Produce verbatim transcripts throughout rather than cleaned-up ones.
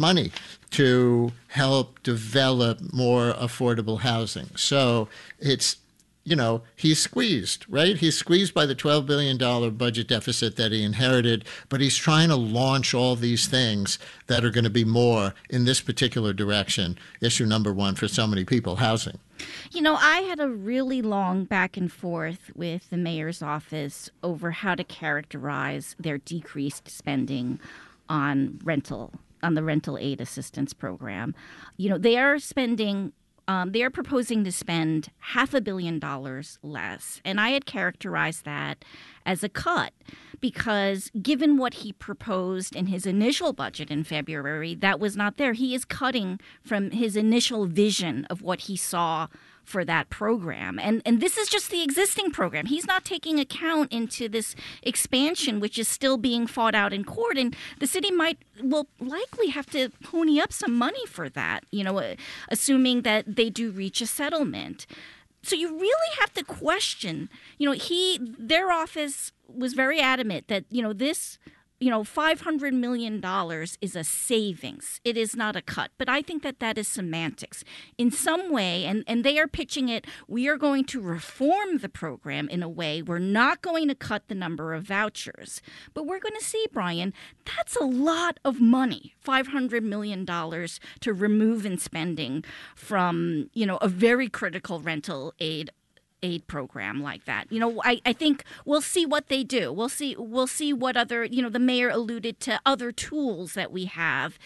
money to help develop more affordable housing. So it's, you know, he's squeezed, right? He's squeezed by the twelve billion dollars budget deficit that he inherited, but he's trying to launch all these things that are going to be more in this particular direction. Issue number one for so many people, housing. You know, I had a really long back and forth with the mayor's office over how to characterize their decreased spending on rental, on the rental aid assistance program. You know, they are spending Um, they are proposing to spend half a billion dollars less. And I had characterized that as a cut because given what he proposed in his initial budget in February, that was not there. He is cutting from his initial vision of what he saw for that program. And and this is just the existing program. He's not taking account into this expansion, which is still being fought out in court. And the city might, will likely have to pony up some money for that, you know, uh, assuming that they do reach a settlement. So you really have to question, you know, he, their office was very adamant that, you know, this, you know, five hundred million dollars is a savings. It is not a cut. But I think that that is semantics. In some way, and, and they are pitching it, we are going to reform the program in a way. We're not going to cut the number of vouchers. But we're going to see, Brian, that's a lot of money, five hundred million dollars to remove in spending from, you know, a very critical rental aid aid program like that. You know, I, I think we'll see what they do. We'll see we'll see what other, you know, the mayor alluded to other tools that we have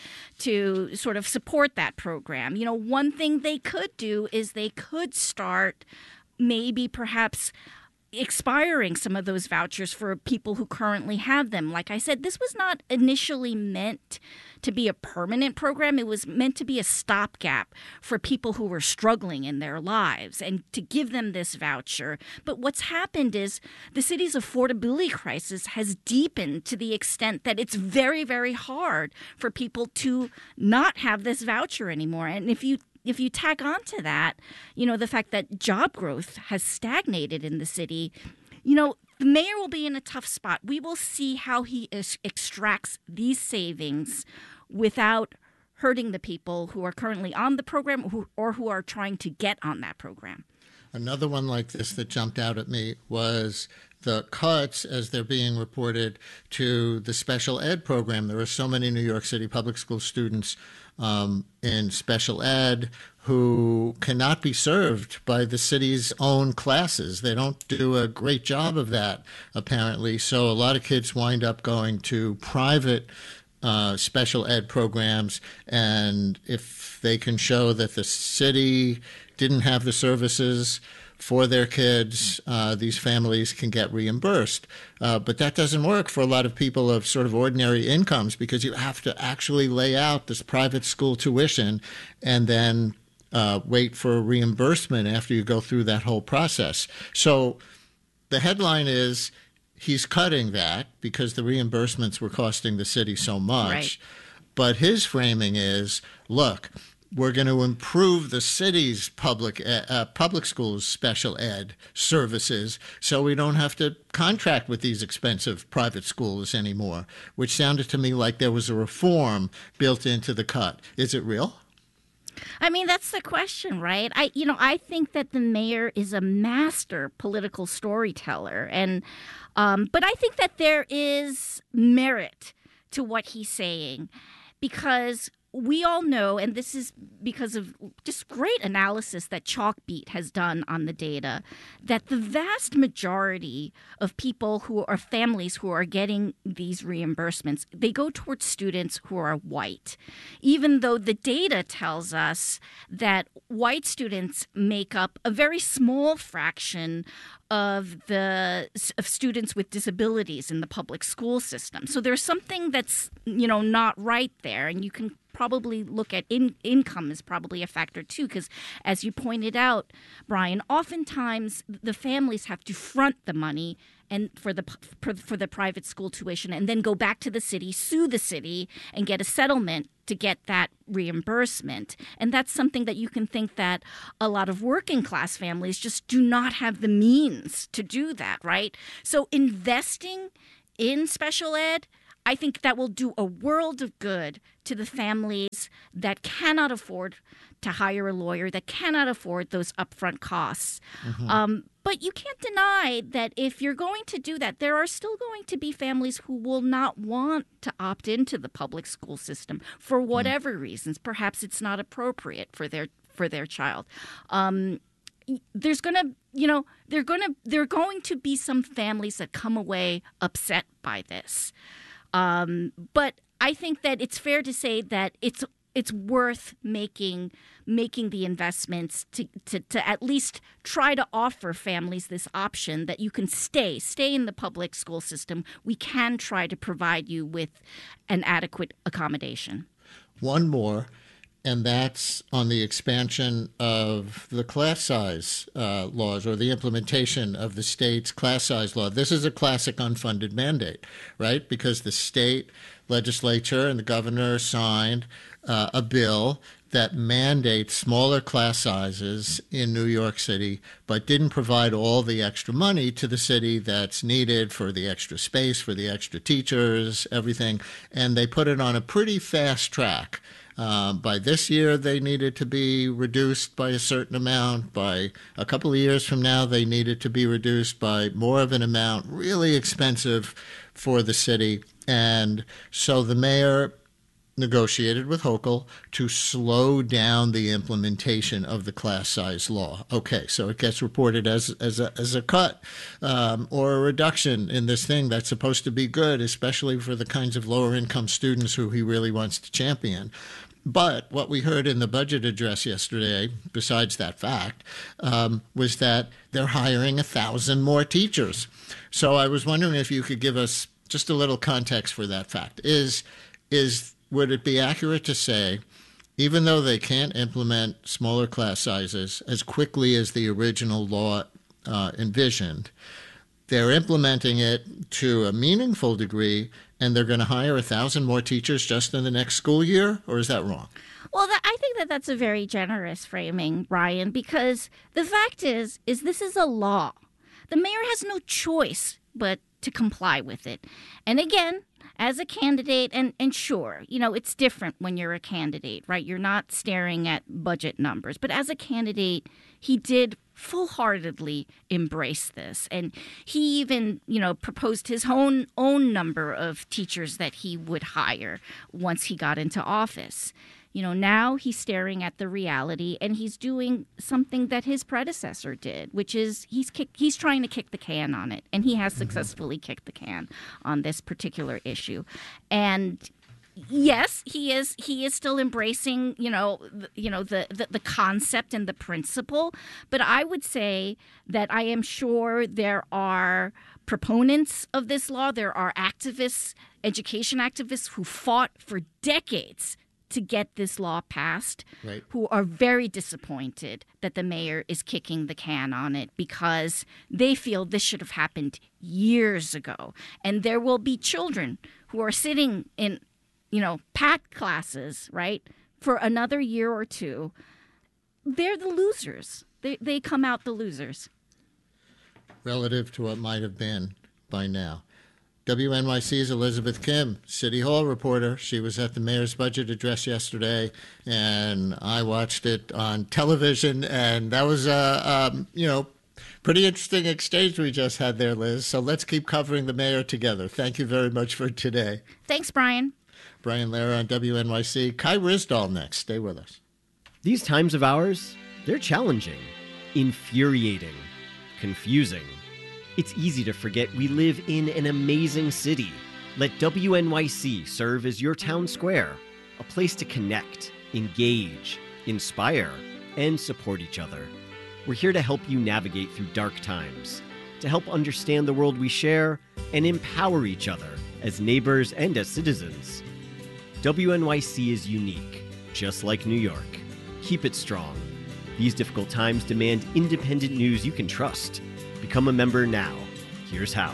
to sort of support that program. You know, one thing they could do is they could start maybe perhaps expiring some of those vouchers for people who currently have them. Like I said, this was not initially meant to be a permanent program. It was meant to be a stopgap for people who were struggling in their lives and to give them this voucher. But what's happened is the city's affordability crisis has deepened to the extent that it's very, very hard for people to not have this voucher anymore. And if you If you tack on to that, you know, the fact that job growth has stagnated in the city, you know, the mayor will be in a tough spot. We will see how he is, extracts these savings without hurting the people who are currently on the program or who, or who are trying to get on that program. Another one like this that jumped out at me was the cuts as they're being reported to the special ed program. There are so many New York City public school students um, in special ed who cannot be served by the city's own classes. They don't do a great job of that, apparently. So a lot of kids wind up going to private uh, special ed programs. And if they can show that the city didn't have the services for their kids, uh, these families can get reimbursed. Uh, but that doesn't work for a lot of people of sort of ordinary incomes because you have to actually lay out this private school tuition and then uh, wait for reimbursement after you go through that whole process. So the headline is he's cutting that because the reimbursements were costing the city so much. Right. But his framing is, look, we're going to improve the city's public uh, public schools special ed services so we don't have to contract with these expensive private schools anymore, which sounded to me like there was a reform built into the cut. Is it real? I mean, that's the question, right? I, you know, I think that the mayor is a master political storyteller, and um, but I think that there is merit to what he's saying because we all know, and this is because of just great analysis that Chalkbeat has done on the data, that the vast majority of people who are families who are getting these reimbursements, they go towards students who are white, even though the data tells us that white students make up a very small fraction of the of students with disabilities in the public school system. So there's something that's, you know, not right there, and you can probably look at in, income is probably a factor too, because as you pointed out, Brian, oftentimes the families have to front the money and for the for, for the private school tuition and then go back to the city, sue the city, and get a settlement to get that reimbursement. And that's something that you can think that a lot of working class families just do not have the means to do that, right? So investing in special ed, I think that will do a world of good to the families that cannot afford to hire a lawyer, that cannot afford those upfront costs. Mm-hmm. Um, but you can't deny that if you're going to do that, there are still going to be families who will not want to opt into the public school system for whatever mm. reasons. Perhaps it's not appropriate for their for their child. Um, there's going to, you know, they're going to there are going to be some families that come away upset by this. Um, but I think that it's fair to say that it's it's worth making making the investments to, to, to at least try to offer families this option that you can stay, stay in the public school system. We can try to provide you with an adequate accommodation. One more, and that's on the expansion of the class size uh, laws or the implementation of the state's class size law. This is a classic unfunded mandate, right? Because the state legislature and the governor signed uh, a bill that mandates smaller class sizes in New York City, but didn't provide all the extra money to the city that's needed for the extra space, for the extra teachers, everything. And they put it on a pretty fast track. Uh, by this year, they needed to be reduced by a certain amount. By a couple of years from now, they needed to be reduced by more of an amount, really expensive for the city. And so the mayor negotiated with Hochul to slow down the implementation of the class size law. Okay, so it gets reported as as a, as a cut um, or a reduction in this thing that's supposed to be good, especially for the kinds of lower income students who he really wants to champion. But what we heard in the budget address yesterday, besides that fact, um, was that they're hiring a thousand more teachers. So I was wondering if you could give us just a little context for that fact. Is is Would it be accurate to say, even though they can't implement smaller class sizes as quickly as the original law uh, envisioned, they're implementing it to a meaningful degree, and they're going to hire a thousand more teachers just in the next school year? Or is that wrong? Well, that, I think that that's a very generous framing, Brian, because the fact is, is this is a law. The mayor has no choice but to comply with it. And again, as a candidate, and, and sure, you know, it's different when you're a candidate, right? You're not staring at budget numbers. But as a candidate, he did full-heartedly embrace this. And he even, you know, proposed his own own number of teachers that he would hire once he got into office. You know, now he's staring at the reality, and he's doing something that his predecessor did, which is he's kick, he's trying to kick the can on it, and he has successfully kicked the can on this particular issue. And yes, he is he is still embracing, you know, the, you know the, the the concept and the principle, but I would say that I am sure there are proponents of this law, there are activists, education activists who fought for decades to get this law passed, right, who are very disappointed that the mayor is kicking the can on it because they feel this should have happened years ago. And there will be children who are sitting in, you know, packed classes, right, for another year or two. They're the losers. They they come out the losers. Relative to what might have been by now. W N Y C's Elizabeth Kim, City Hall reporter. She was at the mayor's budget address yesterday, and I watched it on television, and that was a, um, you know, pretty interesting exchange we just had there, Liz. So let's keep covering the mayor together. Thank you very much for today. Thanks, Brian. Brian Lehrer on W N Y C. Kai Ryssdal next. Stay with us. These times of ours, they're challenging, infuriating, confusing. It's easy to forget we live in an amazing city. Let W N Y C serve as your town square, a place to connect, engage, inspire, and support each other. We're here to help you navigate through dark times, to help understand the world we share, and empower each other as neighbors and as citizens. W N Y C is unique, just like New York. Keep it strong. These difficult times demand independent news you can trust. Become a member now. Here's how.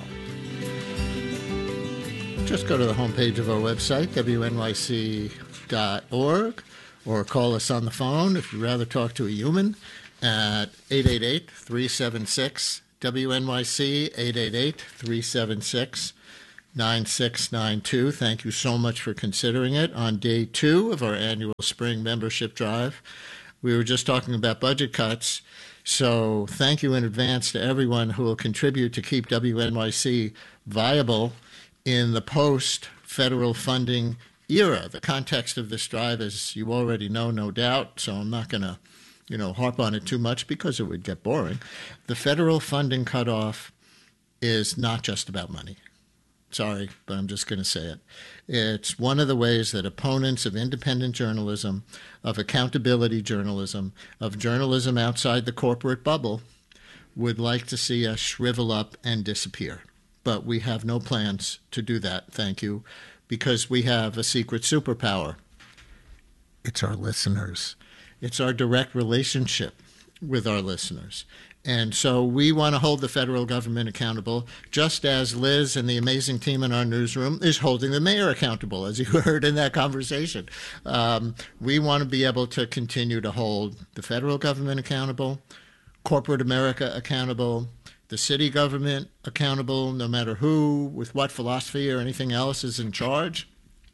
Just go to the homepage of our website, W N Y C dot org, or call us on the phone if you'd rather talk to a human at eight eight eight, three seven six, W N Y C, eight eight eight, three seven six, nine six nine two. Thank you so much for considering it on day two of our annual spring membership drive. We were just talking about budget cuts, so thank you in advance to everyone who will contribute to keep W N Y C viable in the post-federal funding era. The context of this drive, as you already know, no doubt, so I'm not going to, you know, harp on it too much because it would get boring. The federal funding cutoff is not just about money. Sorry, but I'm just going to say it. It's one of the ways that opponents of independent journalism, of accountability journalism, of journalism outside the corporate bubble would like to see us shrivel up and disappear. But we have no plans to do that, thank you, because we have a secret superpower. It's our listeners. It's our direct relationship with our listeners. And so we want to hold the federal government accountable, just as Liz and the amazing team in our newsroom is holding the mayor accountable, as you heard in that conversation. Um, we want to be able to continue to hold the federal government accountable, corporate America accountable, the city government accountable, no matter who, with what philosophy or anything else is in charge.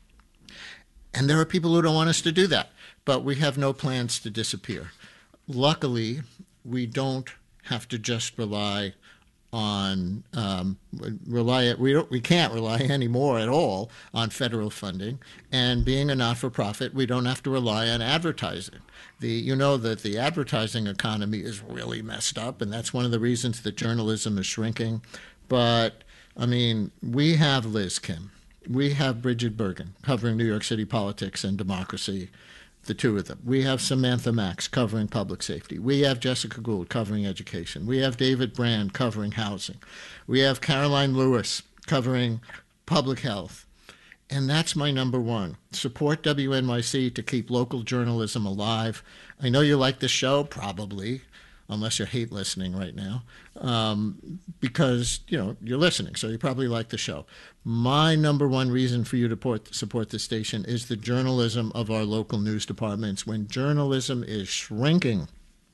And there are people who don't want us to do that, but we have no plans to disappear. Luckily, we don't have to just rely on um, rely we don't we can't rely anymore at all on federal funding, and being a not-for-profit, we don't have to rely on advertising. The you know that the advertising economy is really messed up, and that's one of the reasons that journalism is shrinking. But I mean, we have Liz Kim, we have Bridget Bergen covering New York City politics and democracy. The two of them. We have Samantha Max covering public safety. We have Jessica Gould covering education. We have David Brand covering housing. We have Caroline Lewis covering public health. And that's my number one. Support W N Y C to keep local journalism alive. I know you like the show, probably, unless you hate listening right now, um, because, you know, you're listening, so you probably like the show. My number one reason for you to support, support the station is the journalism of our local news departments. When journalism is shrinking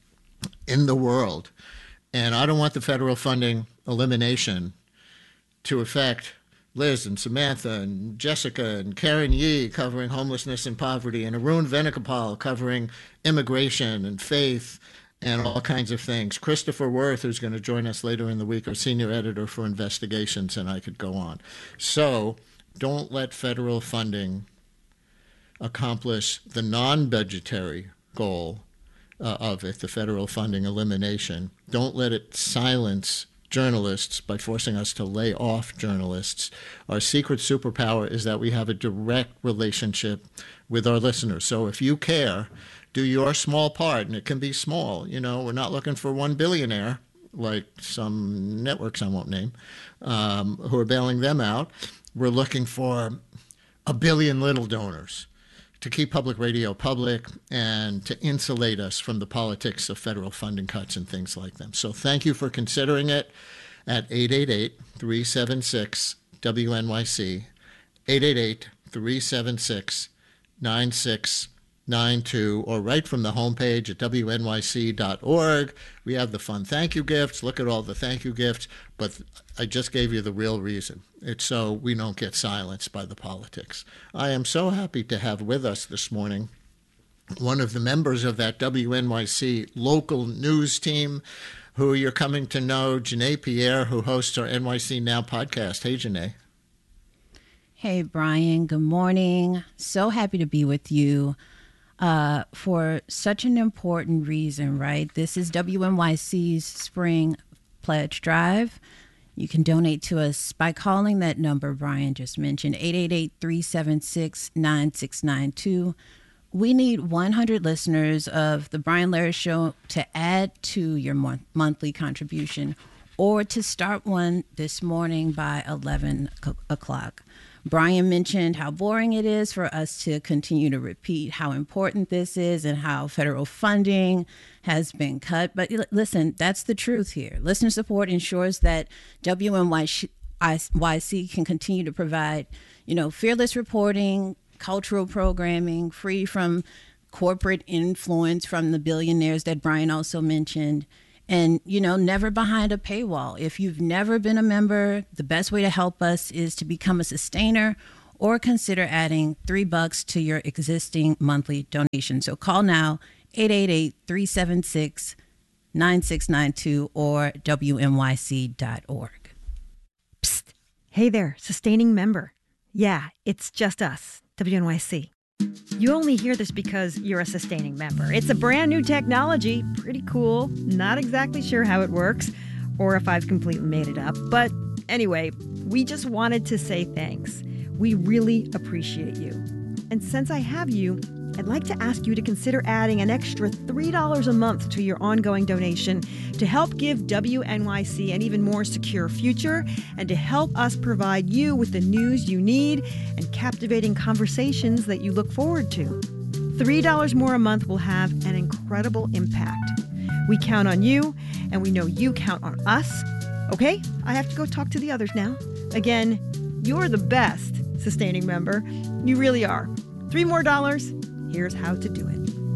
in the world, and I don't want the federal funding elimination to affect Liz and Samantha and Jessica and Karen Yee covering homelessness and poverty, and Arun Venugopal covering immigration and faith and all kinds of things. Christopher Worth, who's going to join us later in the week, our senior editor for investigations, and I could go on. So don't let federal funding accomplish the non-budgetary goal uh, of it, the federal funding elimination. Don't let it silence journalists by forcing us to lay off journalists. Our secret superpower is that we have a direct relationship with our listeners. So if you care, do your small part, and it can be small. You know, we're not looking for one billionaire, like some networks I won't name, um, who are bailing them out. We're looking for a billion little donors to keep public radio public and to insulate us from the politics of federal funding cuts and things like them. So thank you for considering it at eight eight eight, three seven six, W N Y C, eight eight eight, three seven six, nine six nine two, or right from the homepage at W N Y C dot org. We have the fun thank you gifts. Look at all the thank you gifts. But I just gave you the real reason. It's so we don't get silenced by the politics. I am so happy to have with us this morning one of the members of that W N Y C local news team who you're coming to know, Janae Pierre, who hosts our N Y C Now podcast. Hey, Janae. Hey, Brian. Good morning. So happy to be with you. Uh, for such an important reason, right? This is W N Y C's Spring Pledge Drive. You can donate to us by calling that number Brian just mentioned, eight eight eight, three seven six, nine six nine two. We need one hundred listeners of The Brian Lehrer Show to add to your mon- monthly contribution, or to start one this morning by eleven o'clock. Brian mentioned how boring it is for us to continue to repeat how important this is and how federal funding has been cut. But listen, that's the truth here. Listener support ensures that W N Y C can continue to provide, you know, fearless reporting, cultural programming, free from corporate influence from the billionaires that Brian also mentioned, And, you know, never behind a paywall. If you've never been a member, the best way to help us is to become a sustainer or consider adding three bucks to your existing monthly donation. So call now, eight eight eight, three seven six, nine six nine two or W N Y C dot org. Psst. Hey there, sustaining member. Yeah, it's just us, W N Y C. You only hear this because you're a sustaining member. It's a brand new technology, pretty cool. Not exactly sure how it works or if I've completely made it up. But anyway, we just wanted to say thanks. We really appreciate you. And since I have you, I'd like to ask you to consider adding an extra three dollars a month to your ongoing donation to help give W N Y C an even more secure future and to help us provide you with the news you need and captivating conversations that you look forward to. three dollars more a month will have an incredible impact. We count on you, and we know you count on us. Okay, I have to go talk to the others now. Again, you're the best sustaining member. You really are. Three more dollars. Here's how to do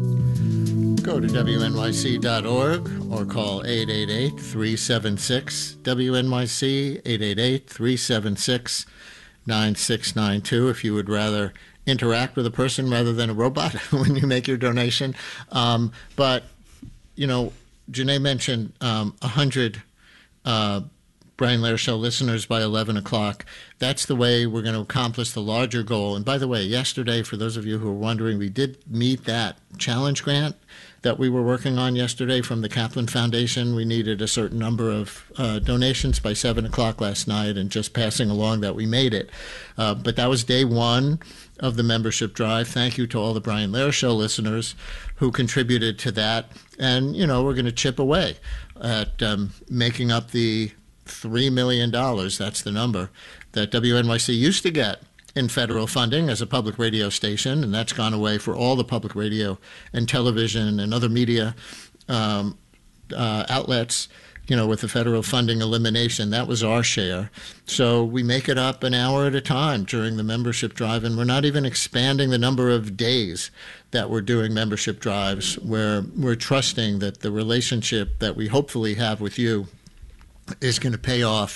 it. Go to W N Y C dot org or call eight eight eight, three seven six, W N Y C, eight eight eight, three seven six, nine six nine two if you would rather interact with a person rather than a robot when you make your donation. Um, but, you know, Janae mentioned um, one hundred uh, Brian Lehrer Show listeners by eleven o'clock. That's the way we're going to accomplish the larger goal. And by the way, yesterday, for those of you who are wondering, we did meet that challenge grant that we were working on yesterday from the Kaplan Foundation. We needed a certain number of uh, donations by seven o'clock last night, and just passing along that we made it. Uh, but that was day one of the membership drive. Thank you to all the Brian Lehrer Show listeners who contributed to that. And, you know, we're going to chip away at um, making up the three million dollars, that's the number, that W N Y C used to get in federal funding as a public radio station, and that's gone away for all the public radio and television and other media um, uh, outlets, you know, with the federal funding elimination. That was our share. So we make it up an hour at a time during the membership drive, and we're not even expanding the number of days that we're doing membership drives, where we're trusting that the relationship that we hopefully have with you is going to pay off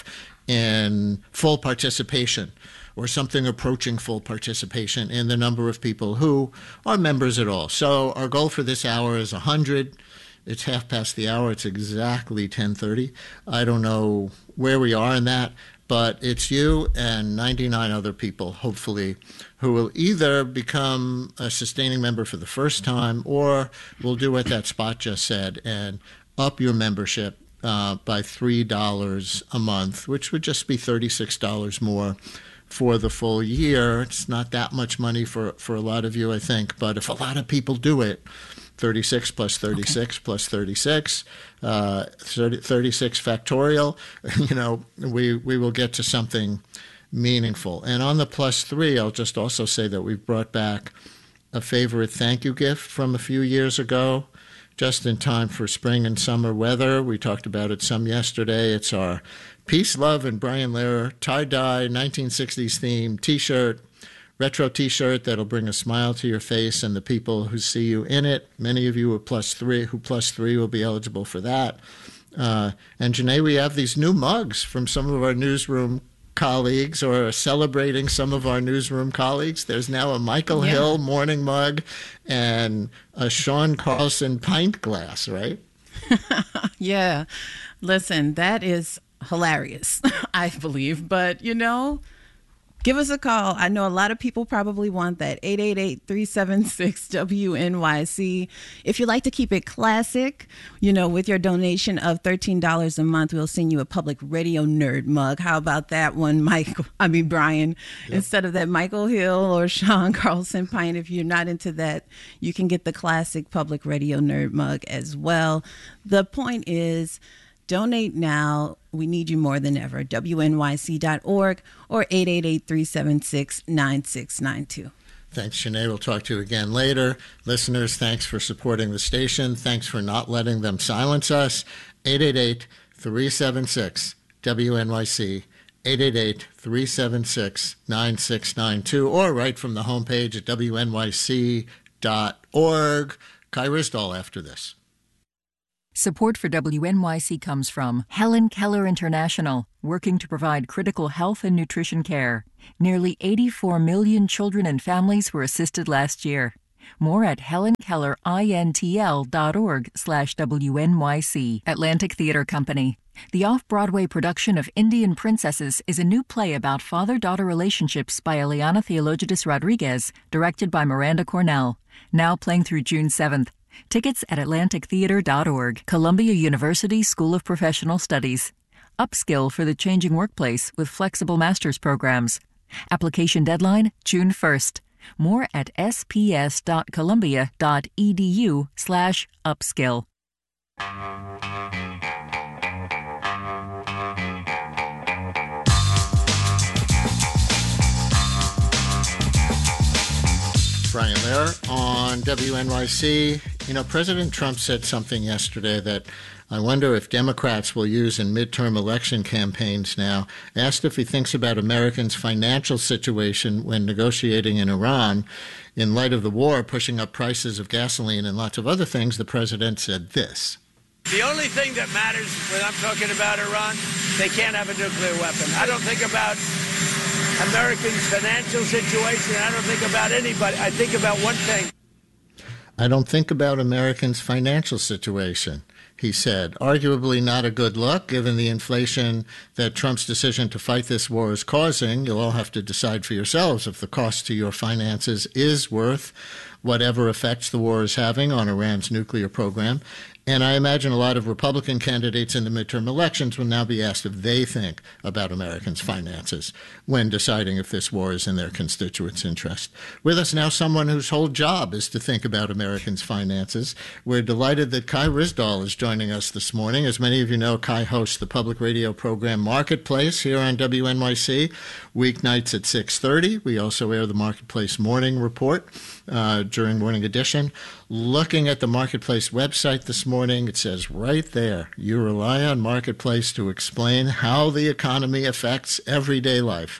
in full participation or something approaching full participation in the number of people who are members at all. So our goal for this hour is one hundred. It's half past the hour. It's exactly ten thirty. I don't know where we are in that, but it's you and ninety-nine other people, hopefully, who will either become a sustaining member for the first time or will do what that Spot just said and up your membership Uh, by three dollars a month, which would just be thirty-six dollars more for the full year. It's not that much money for, for a lot of you, I think, but if a lot of people do it, thirty-six plus thirty-six okay. plus thirty-six, uh, thirty, thirty-six factorial, you know, we, we will get to something meaningful. And on the plus three, I'll just also say that we've brought back a favorite thank you gift from a few years ago, just in time for spring and summer weather. We talked about it some yesterday. It's our Peace, Love, and Brian Lehrer tie-dye nineteen sixties theme T-shirt, retro T-shirt that'll bring a smile to your face and the people who see you in it. Many of you are plus three, who plus three will be eligible for that. Uh, and Janae, we have these new mugs from some of our newsroom colleagues, or celebrating some of our newsroom colleagues. There's now a Michael yeah. Hill morning mug and a Sean Carlson pint glass, right? Yeah. Listen, that is hilarious, I believe. But, you know, give us a call. I know a lot of people probably want that. eight eight eight, three seven six, W N Y C. If you'd like to keep it classic, you know, with your donation of thirteen dollars a month, we'll send you a Public Radio Nerd mug. How about that one, Michael? I mean, Brian. Yep. Instead of that Michael Hill or Sean Carlson pint, if you're not into that, you can get the classic Public Radio Nerd mug as well. The point is, donate now. We need you more than ever. W N Y C dot org or eight eight eight, three seven six, nine six nine two. Thanks, Janae. We'll talk to you again later. Listeners, thanks for supporting the station. Thanks for not letting them silence us. eight eight eight, three seven six, W N Y C. eight eight eight, three seven six, nine six nine two, or right from the homepage at W N Y C dot org. Kai Ryssdal after this. Support for W N Y C comes from Helen Keller International, working to provide critical health and nutrition care. Nearly eighty-four million children and families were assisted last year. More at helenkellerintl.org slash WNYC. Atlantic Theater Company. The off-Broadway production of Indian Princesses is a new play about father-daughter relationships by Eliana Theologitis Rodriguez, directed by Miranda Cornell. Now playing through June seventh. Tickets at atlantic theater dot org. Columbia University School of Professional Studies. Upskill for the changing workplace with flexible master's programs. Application deadline June first. More at sps.columbia.edu slash upskill. Brian Lehrer on W N Y C. You know, President Trump said something yesterday that I wonder if Democrats will use in midterm election campaigns now. Asked if he thinks about Americans' financial situation when negotiating in Iran. In light of the war pushing up prices of gasoline and lots of other things, the president said this. The only thing that matters when I'm talking about Iran, they can't have a nuclear weapon. I don't think about Americans' financial situation. I don't think about anybody. I think about one thing. I don't think about Americans' financial situation, he said. Arguably not a good look, given the inflation that Trump's decision to fight this war is causing. You'll all have to decide for yourselves if the cost to your finances is worth whatever effects the war is having on Iran's nuclear program. And I imagine a lot of Republican candidates in the midterm elections will now be asked if they think about Americans' finances when deciding if this war is in their constituents' interest. With us now, someone whose whole job is to think about Americans' finances. We're delighted that Kai Ryssdal is joining us this morning. As many of you know, Kai hosts the public radio program Marketplace here on W N Y C, weeknights at six thirty. We also air the Marketplace Morning Report uh, during Morning Edition. Looking at the Marketplace website this morning, it says right there, you rely on Marketplace to explain how the economy affects everyday life.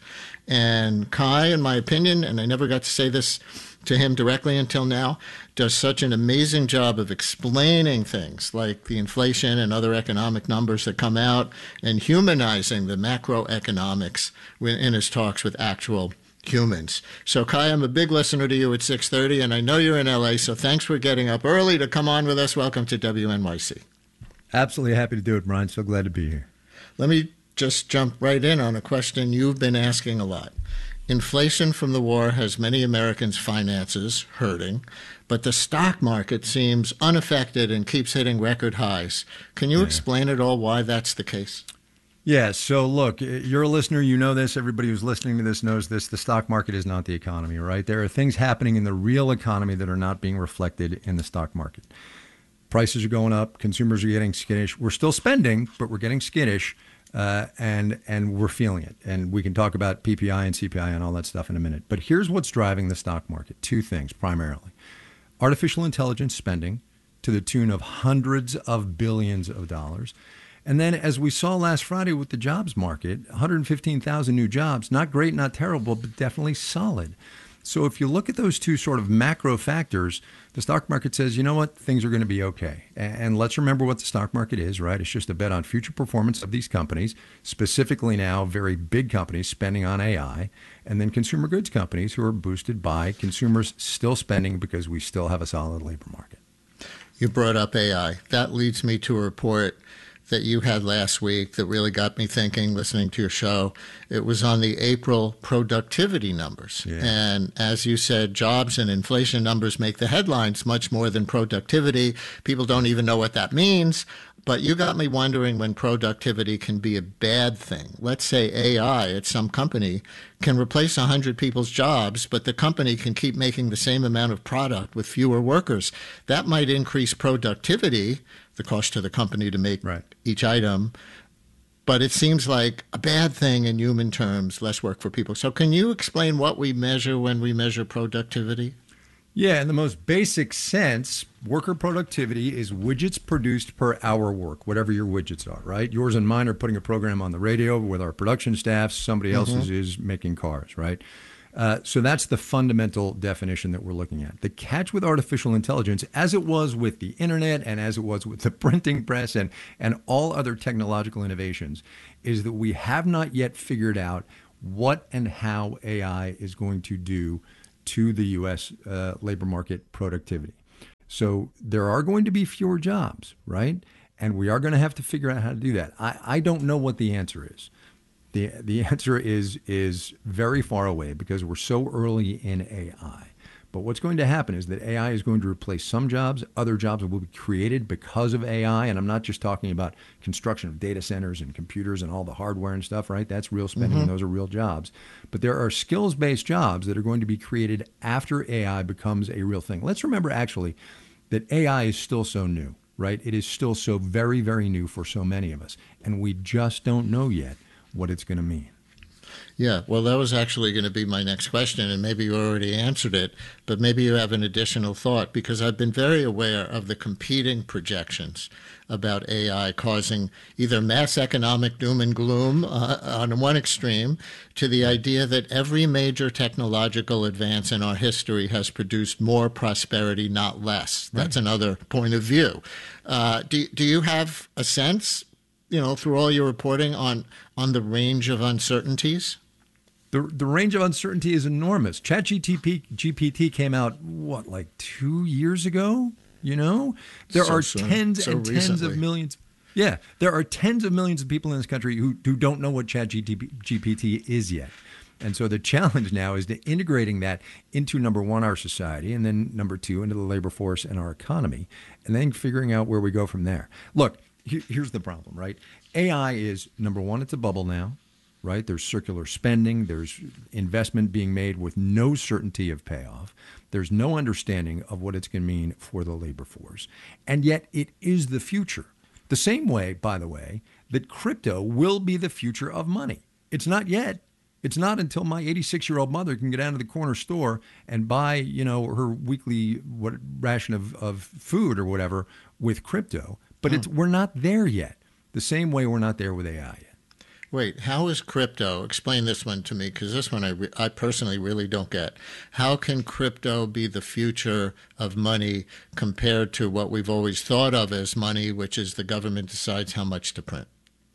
And Kai, in my opinion, and I never got to say this to him directly until now, does such an amazing job of explaining things like the inflation and other economic numbers that come out and humanizing the macroeconomics in his talks with actual humans. So, Kai, I'm a big listener to you at six thirty, and I know you're in L A, so thanks for getting up early to come on with us. Welcome to W N Y C. Absolutely happy to do it, Brian. So glad to be here. Let me just jump right in on a question you've been asking a lot. Inflation from the war has many Americans' finances hurting, but the stock market seems unaffected and keeps hitting record highs. Can you yeah. explain at all why that's the case? Yeah, so look, you're a listener, you know this, everybody who's listening to this knows this, the stock market is not the economy, right? There are things happening in the real economy that are not being reflected in the stock market. Prices are going up, consumers are getting skittish. We're still spending, but we're getting skittish, uh, and and we're feeling it. And we can talk about P P I and C P I and all that stuff in a minute. But here's what's driving the stock market, two things primarily. Artificial intelligence spending to the tune of hundreds of billions of dollars. And then, as we saw last Friday with the jobs market, one hundred fifteen thousand new jobs, not great, not terrible, but definitely solid. So if you look at those two sort of macro factors, the stock market says, you know what, things are going to be okay. And let's remember what the stock market is, right? It's just a bet on future performance of these companies, specifically now very big companies spending on A I, and then consumer goods companies who are boosted by consumers still spending because we still have a solid labor market. You brought up A I. That leads me to a report that you had last week that really got me thinking, listening to your show. It was on the April productivity numbers. Yeah. And as you said, jobs and inflation numbers make the headlines much more than productivity. People don't even know what that means. But you got me wondering when productivity can be a bad thing. Let's say A I at some company can replace one hundred people's jobs, but the company can keep making the same amount of product with fewer workers. That might increase productivity, the cost to the company to make right. each item. But it seems like a bad thing in human terms, less work for people. So can you explain what we measure when we measure productivity? Yeah, in the most basic sense, worker productivity is widgets produced per hour work, whatever your widgets are, right? Yours and mine are putting a program on the radio with our production staff. Somebody mm-hmm. else's is making cars, right? Uh, so that's the fundamental definition that we're looking at. The catch with artificial intelligence, as it was with the internet and as it was with the printing press and, and all other technological innovations, is that we have not yet figured out what and how A I is going to do to the U S uh, labor market productivity. So there are going to be fewer jobs, right? And we are going to have to figure out how to do that. I, I don't know what the answer is. The the answer is is very far away because we're so early in A I. But what's going to happen is that A I is going to replace some jobs. Other jobs will be created because of A I. And I'm not just talking about construction of data centers and computers and all the hardware and stuff, right? That's real spending mm-hmm. and those are real jobs. But there are skills-based jobs that are going to be created after A I becomes a real thing. Let's remember actually that A I is still so new, right? It is still so very, very new for so many of us. And we just don't know yet what it's going to mean. Yeah, well, that was actually going to be my next question, and maybe you already answered it, but maybe you have an additional thought, because I've been very aware of the competing projections about A I causing either mass economic doom and gloom uh, on one extreme to the idea that every major technological advance in our history has produced more prosperity, not less. That's right. Another point of view. Uh, do, do you have a sense, you know, through all your reporting on, on the range of uncertainties? The the range of uncertainty is enormous. ChatGPT came out, what, like two years ago? You know? There so are soon. tens so and recently. tens of millions. Yeah, there are tens of millions of people in this country who, who don't know what ChatGPT is yet. And so the challenge now is to integrating that into, number one, our society, and then number two, into the labor force and our economy, and then figuring out where we go from there. Look, here, here's the problem, right? A I is, number one, it's a bubble now. Right? There's circular spending. There's investment being made with no certainty of payoff. There's no understanding of what it's going to mean for the labor force. And yet it is the future. The same way, by the way, that crypto will be the future of money. It's not yet. It's not until my eighty-six-year-old mother can get down to the corner store and buy, you know, her weekly what, ration of, of food or whatever with crypto. But it's, we're not there yet. The same way we're not there with A I yet. Wait, how is crypto? Explain this one to me, because this one I, re- I personally really don't get. How can crypto be the future of money compared to what we've always thought of as money, which is the government decides how much to print?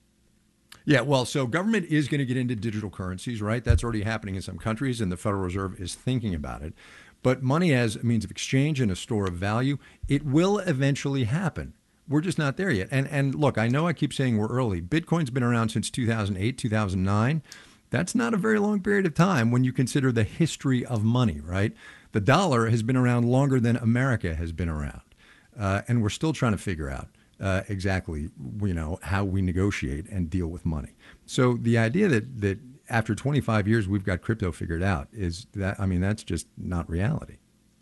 Yeah, well, so government is going to get into digital currencies, right? That's already happening in some countries, and the Federal Reserve is thinking about it. But money as a means of exchange and a store of value, it will eventually happen. We're just not there yet. And and look, I know I keep saying we're early. Bitcoin's been around since two thousand eight, two thousand nine. That's not a very long period of time when you consider the history of money, right? The dollar has been around longer than America has been around. Uh, and we're still trying to figure out uh, exactly, you know, how we negotiate and deal with money. So the idea that, that after twenty-five years we've got crypto figured out is that, I mean, that's just not reality.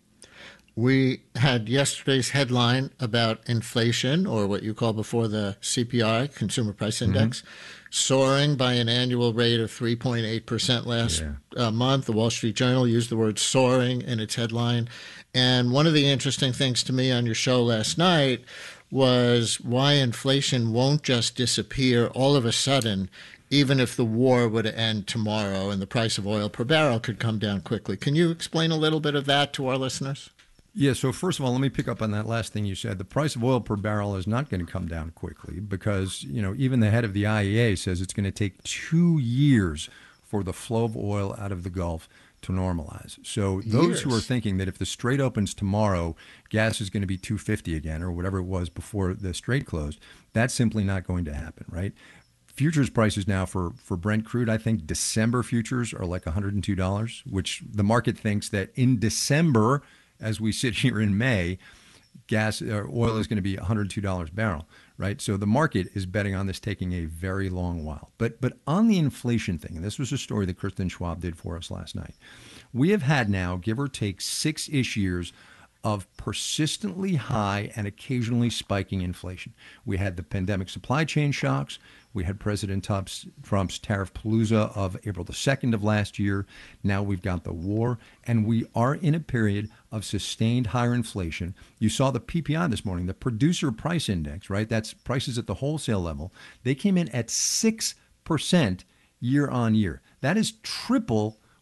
We had yesterday's headline about inflation, or what you call before the C P I, Consumer Price Index, mm-hmm. soaring by an annual rate of three point eight percent last yeah. uh, month. The Wall Street Journal used the word soaring in its headline. And one of the interesting things to me on your show last night was why inflation won't just disappear all of a sudden, even if the war would end tomorrow and the price of oil per barrel could come down quickly. Can you explain a little bit of that to our listeners? Yeah, so first of all, let me pick up on that last thing you said. The price of oil per barrel is not going to come down quickly because, you know, even the head of the I E A says it's going to take two years for the flow of oil out of the Gulf to normalize. So those years. who are thinking that if the Strait opens tomorrow, gas is going to be two fifty again or whatever it was before the Strait closed, that's simply not going to happen, right? Futures prices now for, for Brent crude, I think December futures are like one hundred two dollars, which the market thinks that in December, as we sit here in May, gas or oil is going to be one hundred two dollars a barrel, right? So the market is betting on this taking a very long while. But but on the inflation thing, and this was a story that Kristen Schwab did for us last night, we have had now, give or take, six-ish years of persistently high and occasionally spiking inflation. We had the pandemic supply chain shocks. We had President Trump's, Trump's tariff palooza of April the second of last year. Now we've got the war, and we are in a period of sustained higher inflation. You saw the P P I this morning, the producer price index, right? That's prices at the wholesale level. They came in at six percent year on year. That is triple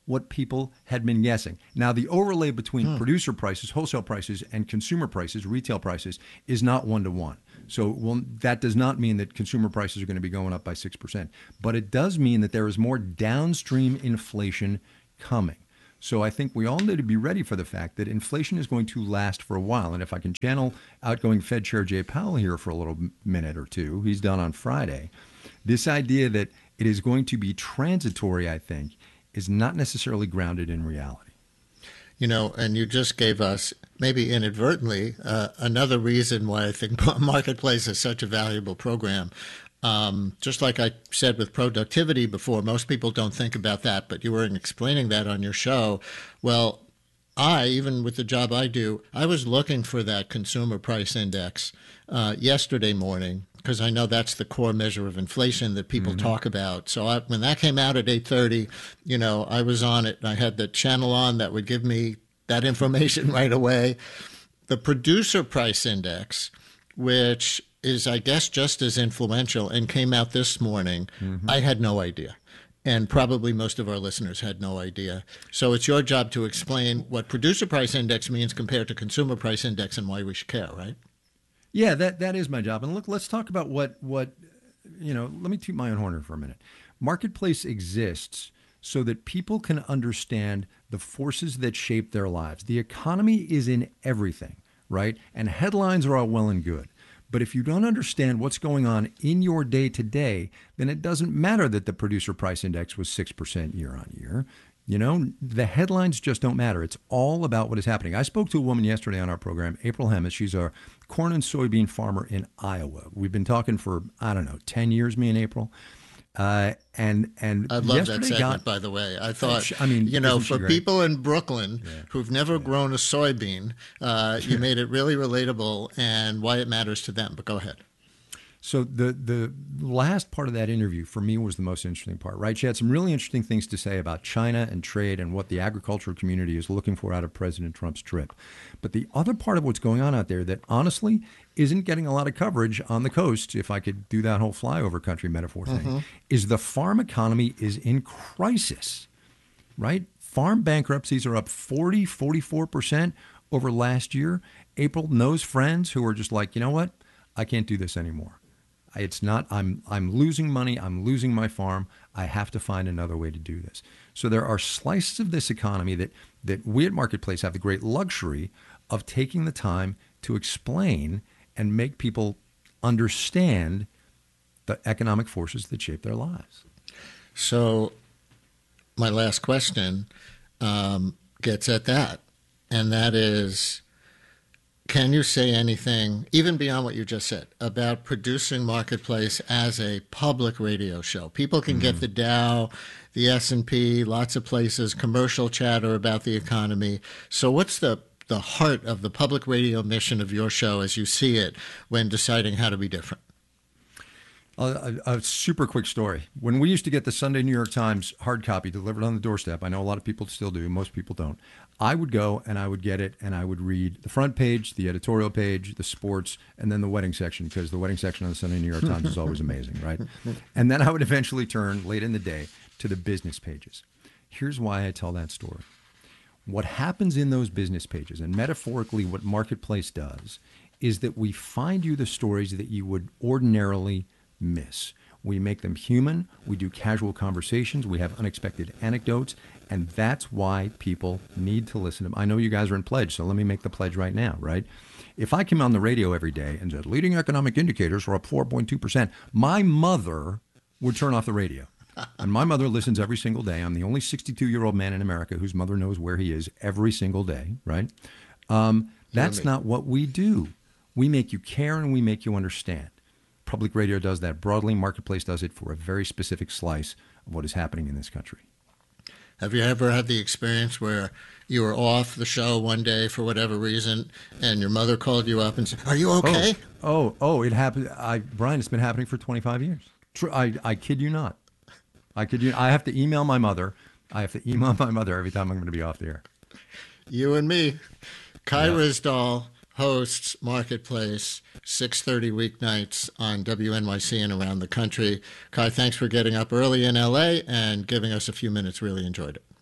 what people had been guessing. Now, the overlay between hmm. producer prices, wholesale prices, and consumer prices, retail prices, is not one-to-one. So well, that does not mean that consumer prices are going to be going up by six percent. But it does mean that there is more downstream inflation coming. So I think we all need to be ready for the fact that inflation is going to last for a while. And if I can channel outgoing Fed Chair Jay Powell here for a little minute or two, he's done on Friday, this idea that it is going to be transitory, I think, is not necessarily grounded in reality. You know, and you just gave us, maybe inadvertently, uh, another reason why I think Marketplace is such a valuable program. Um, just like I said with productivity before, most people don't think about that, but you were explaining that on your show. Well, I, even with the job I do, I was looking for that consumer price index uh, yesterday morning, because I know that's the core measure of inflation that people mm-hmm. talk about. So I, when that came out at eight thirty, you know, I was on it, and I had the channel on that would give me that information right away. The producer price index, which is, I guess, just as influential and came out this morning, mm-hmm. I had no idea. And probably most of our listeners had no idea. So it's your job to explain what producer price index means compared to consumer price index and why we should care, right? Yeah, that that is my job. And look, let's talk about what, what you know, let me toot my own horn for a minute. Marketplace exists so that people can understand the forces that shape their lives. The economy is in everything, right? And headlines are all well and good. But if you don't understand what's going on in your day-to-day, then it doesn't matter that the producer price index was six percent year on year. You know, the headlines just don't matter. It's all about what is happening. I spoke to a woman yesterday on our program, April Hemmes. She's a corn and soybean farmer in Iowa. We've been talking for, I don't know, ten years, me and April. Uh, and and I love that segment, got, by the way. I thought, I mean, you know, for people in Brooklyn yeah. who've never yeah. grown a soybean, uh, you made it really relatable and why it matters to them. But go ahead. So the the last part of that interview for me was the most interesting part, right? She had some really interesting things to say about China and trade and what the agricultural community is looking for out of President Trump's trip. But the other part of what's going on out there that honestly isn't getting a lot of coverage on the coast, if I could do that whole flyover country metaphor thing, mm-hmm. is the farm economy is in crisis, right? Farm bankruptcies are up forty, forty-four percent over last year. April knows friends who are just like, you know what? I can't do this anymore. It's not, I'm I'm losing money, I'm losing my farm, I have to find another way to do this. So there are slices of this economy that, that we at Marketplace have the great luxury of taking the time to explain and make people understand the economic forces that shape their lives. So my last question um, gets at that, and that is, can you say anything, even beyond what you just said, about producing Marketplace as a public radio show? People can mm-hmm. get the Dow, the S and P, lots of places, commercial chatter about the economy. So what's the, the heart of the public radio mission of your show as you see it when deciding how to be different? A, a, a super quick story. When we used to get the Sunday New York Times hard copy delivered on the doorstep, I know a lot of people still do, most people don't, I would go and I would get it and I would read the front page, the editorial page, the sports, and then the wedding section, because the wedding section on the Sunday New York Times is always amazing, right? And then I would eventually turn late in the day to the business pages. Here's why I tell that story. What happens in those business pages, and metaphorically what Marketplace does, is that we find you the stories that you would ordinarily miss. We make them human. We do casual conversations. We have unexpected anecdotes. And that's why people need to listen to them. I know you guys are in pledge, so let me make the pledge right now, right? If I came on the radio every day and said, leading economic indicators are up four point two percent, my mother would turn off the radio. And my mother listens every single day. I'm the only sixty-two-year-old man in America whose mother knows where he is every single day, right? Um, that's not what we do. We make you care and we make you understand. Public radio does that broadly. Marketplace does it for a very specific slice of what is happening in this country. Have you ever had the experience where you were off the show one day for whatever reason and your mother called you up and said, are you okay? Oh, oh, oh it happened. I, Brian, it's been happening for twenty-five years. True, I, I kid you not. I kid you. I have to email my mother. I have to email my mother every time I'm going to be off the air. You and me. Kai yeah. Ryssdal hosts Marketplace, six thirty weeknights on W N Y C and around the country. Kai, thanks for getting up early in L A and giving us a few minutes. Really enjoyed it.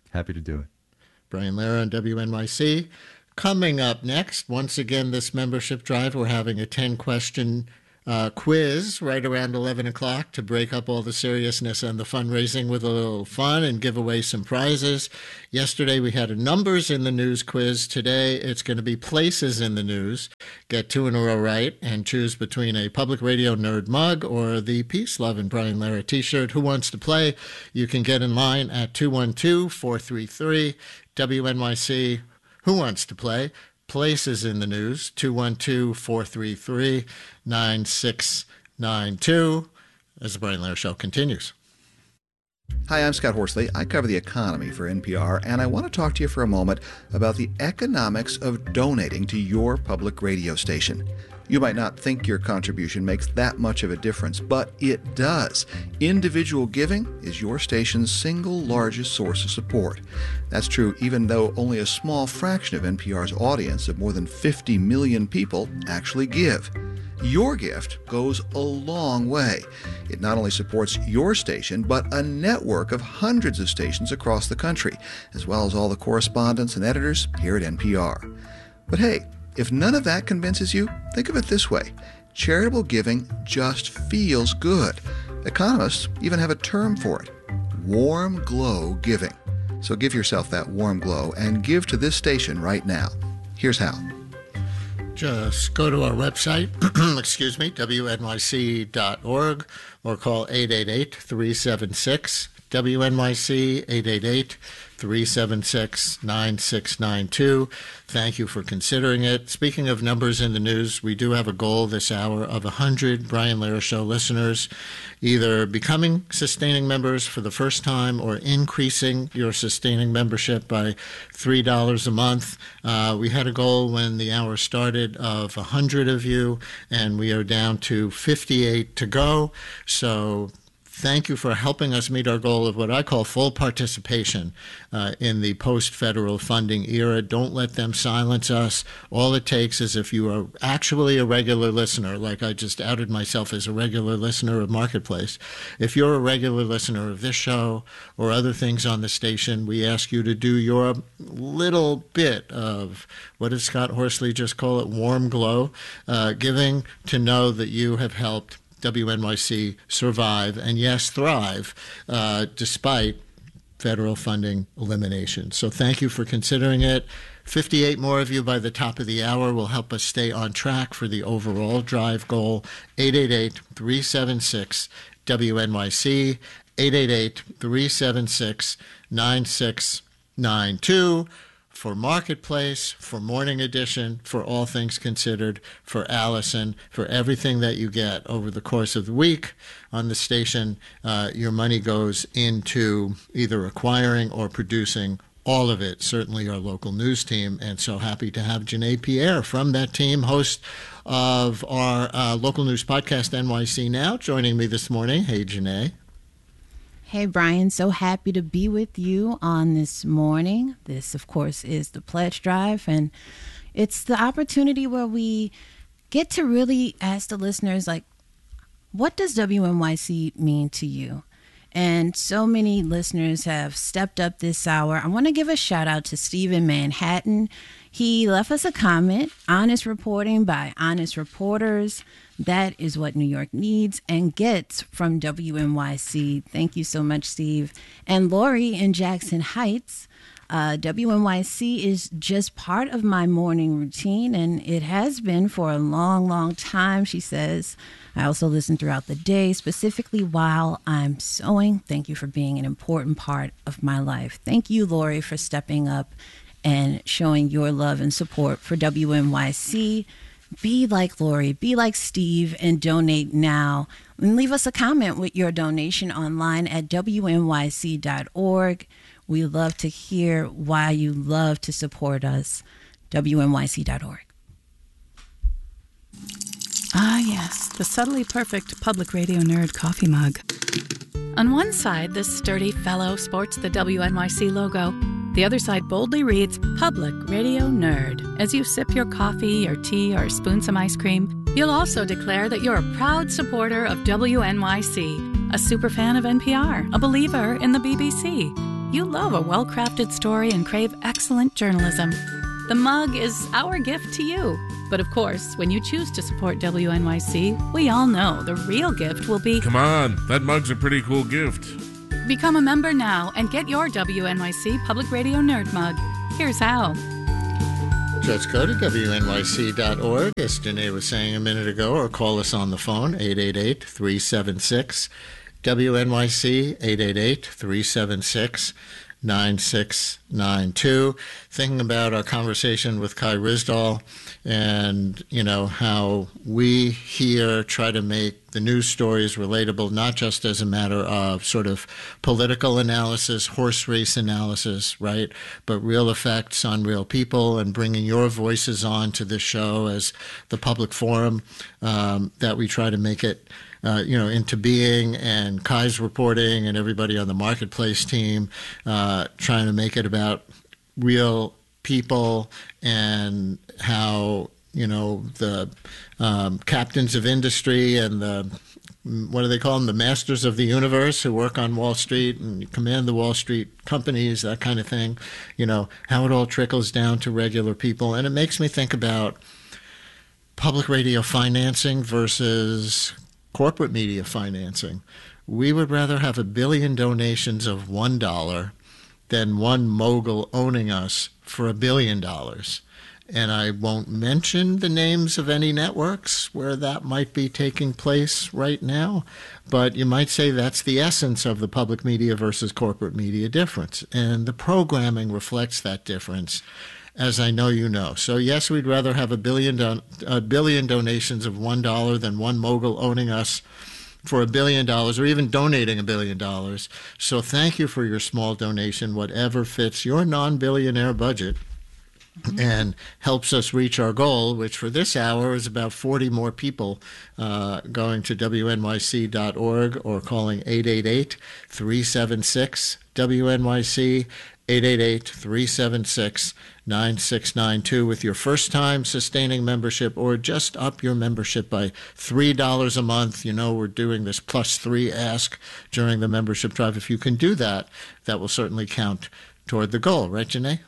Happy to do it. Brian Lehrer on W N Y C. Coming up next, once again, this membership drive, we're having a ten-question uh, quiz right around eleven o'clock to break up all the seriousness and the fundraising with a little fun and give away some prizes. Yesterday, we had a numbers in the news quiz. Today, it's going to be places in the news. Get two in a row right and choose between a Public Radio Nerd mug or the Peace, Love, and Brian Lehrer t-shirt. Who wants to play? You can get in line at two one two, four three three, W N Y C. Who wants to play? Places in the news, two one two, four three three, nine six nine two, as the Brian Lehrer Show continues. Hi, I'm Scott Horsley. I cover the economy for N P R, and I want to talk to you for a moment about the economics of donating to your public radio station. You might not think your contribution makes that much of a difference, but it does. Individual giving is your station's single largest source of support. That's true even though only a small fraction of N P R's audience of more than fifty million people actually give. Your gift goes a long way. It not only supports your station, but a network of hundreds of stations across the country, as well as all the correspondents and editors here at N P R. But hey, if none of that convinces you, think of it this way. Charitable giving just feels good. Economists even have a term for it: warm glow giving. So give yourself that warm glow and give to this station right now. Here's how. Just go to our website, excuse me, W N Y C dot org, or call eight eight eight, three seven six, W N Y C, eight eight eight, three seven six, nine six nine two. Thank you for considering it. Speaking of numbers in the news, we do have a goal this hour of one hundred Brian Lehrer Show listeners either becoming sustaining members for the first time or increasing your sustaining membership by three dollars a month. Uh, we had a goal when the hour started of one hundred of you, and we are down to fifty-eight to go. So thank you for helping us meet our goal of what I call full participation uh, in the post-federal funding era. Don't let them silence us. All it takes is if you are actually a regular listener, like I just outed myself as a regular listener of Marketplace. If you're a regular listener of this show or other things on the station, we ask you to do your little bit of, what did Scott Horsley just call it, warm glow, uh, giving to know that you have helped W N Y C survive and, yes, thrive, uh, despite federal funding elimination. So thank you for considering it. fifty-eight more of you by the top of the hour will help us stay on track for the overall drive goal. eight eight eight, three seven six, W N Y C, eight eight eight, three seven six, nine six nine two. For Marketplace, for Morning Edition, for All Things Considered, for Allison, for everything that you get over the course of the week on the station. Uh, your money goes into either acquiring or producing all of it, certainly our local news team. And so happy to have Janae Pierre from that team, host of our uh, local news podcast, N Y C Now, joining me this morning. Hey, Janae. Hey, Brian, so happy to be with you on this morning. This, of course, is the Pledge Drive, and it's the opportunity where we get to really ask the listeners, like, what does W N Y C mean to you? And so many listeners have stepped up this hour. I want to give a shout out to Steve in Manhattan. He left us a comment: honest reporting by honest reporters. That is what New York needs and gets from W N Y C. Thank you so much, Steve. And Lori in Jackson Heights, uh, W N Y C is just part of my morning routine, and it has been for a long, long time, she says. I also listen throughout the day, specifically while I'm sewing. Thank you for being an important part of my life. Thank you, Lori, for stepping up and showing your love and support for W N Y C. Be like Lori, be like Steve, and donate now. And leave us a comment with your donation online at W N Y C dot org. We love to hear why you love to support us. W N Y C dot org. Ah, yes, the subtly perfect Public Radio Nerd coffee mug. On one side, this sturdy fellow sports the W N Y C logo. The other side boldly reads Public Radio Nerd. As you sip your coffee or tea or spoon some ice cream, you'll also declare that you're a proud supporter of W N Y C, a superfan of N P R, a believer in the B B C. You love a well-crafted story and crave excellent journalism. The mug is our gift to you. But of course, when you choose to support W N Y C, we all know the real gift will be... Come on, that mug's a pretty cool gift. Become a member now and get your W N Y C Public Radio Nerd Mug. Here's how. Just go to W N Y C dot org, as Janae was saying a minute ago, or call us on the phone, eight eight eight, three seven six, W N Y C, eight eight eight, three seven six, nine six nine two. Thinking about our conversation with Kai Ryssdal and, you know, how we here try to make the news stories relatable, not just as a matter of sort of political analysis, horse race analysis, right, but real effects on real people, and bringing your voices on to the show as the public forum um, that we try to make it Uh, you know, into being, and Kai's reporting and everybody on the Marketplace team uh, trying to make it about real people and how, you know, the um, captains of industry and the, what do they call them, the masters of the universe who work on Wall Street and command the Wall Street companies, that kind of thing, you know, how it all trickles down to regular people. And it makes me think about public radio financing versus corporate media financing. We would rather have a billion donations of one dollar than one mogul owning us for a billion dollars. And I won't mention the names of any networks where that might be taking place right now, but you might say that's the essence of the public media versus corporate media difference. And the programming reflects that difference, as I know you know. So yes, we'd rather have a billion don- a billion donations of one dollar than one mogul owning us for a billion dollars, or even donating a billion dollars. So thank you for your small donation, whatever fits your non-billionaire budget, mm-hmm. and helps us reach our goal, which for this hour is about forty more people uh, going to W N Y C dot org or calling eight eight eight, three seven six, W N Y C, eight eight eight, three seven six, nine six nine two with your first time sustaining membership, or just up your membership by three dollars a month. You know, we're doing this plus three ask during the membership drive. If you can do that, that will certainly count toward the goal. Right, Janae?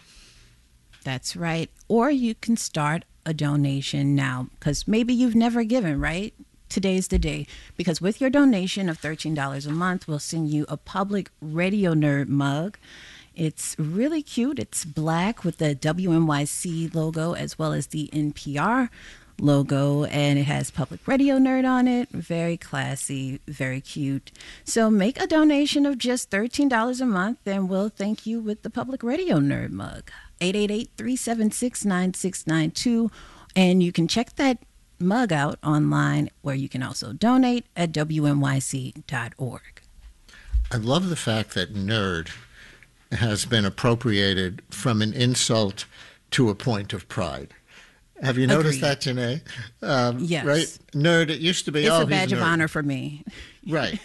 That's right. Or you can start a donation now, because maybe you've never given, right? Today's the day, because with your donation of thirteen dollars a month, we'll send you a Public Radio Nerd mug. It's really cute. It's black with the W N Y C logo as well as the N P R logo, and it has Public Radio Nerd on it. Very classy, very cute. So make a donation of just thirteen dollars a month, and we'll thank you with the Public Radio Nerd mug. eight eight eight, three seven six, nine six nine two. And you can check that mug out online, where you can also donate at W N Y C dot org. I love the fact that nerd has been appropriated from an insult to a point of pride. Have you noticed Agreed. that, Janae? Um, Yes. Right? Nerd, it used to be, It's oh, a badge he's a of nerd. honor for me. Right.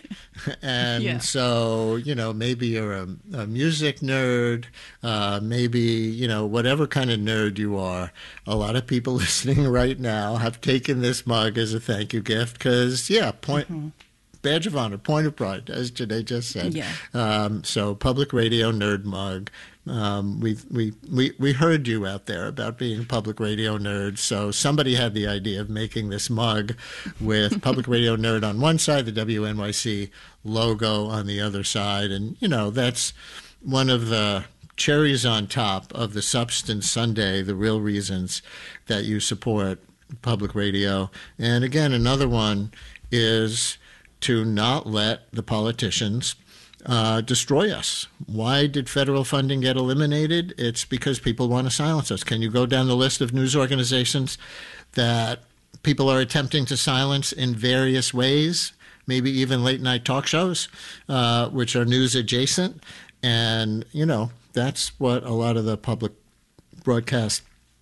And Yeah. so, you know, maybe you're a, a music nerd, uh, maybe, you know, whatever kind of nerd you are. A lot of people listening right now have taken this mug as a thank you gift because, yeah, point. Mm-hmm. Badge of honor, point of pride, as Janae just said. Yeah. Um, so, Public Radio Nerd mug. Um, we we we we heard you out there about being Public Radio nerds. So somebody had the idea of making this mug with Public Radio Nerd on one side, the W N Y C logo on the other side, and you know that's one of the cherries on top of the Substance Sunday, the real reasons that you support public radio. And again, another one is to not let the politicians uh, destroy us. Why did federal funding get eliminated? It's because people want to silence us. Can you go down the list of news organizations that people are attempting to silence in various ways, maybe even late night talk shows, uh, which are news adjacent? And, you know, that's what a lot of the public broadcast